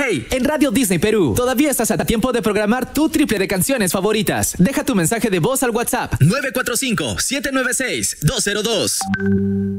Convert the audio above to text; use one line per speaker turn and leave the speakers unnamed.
Hey, en Radio Disney Perú, todavía estás a tiempo de programar tu triple de canciones favoritas. Deja tu mensaje de voz al WhatsApp
945-796-202.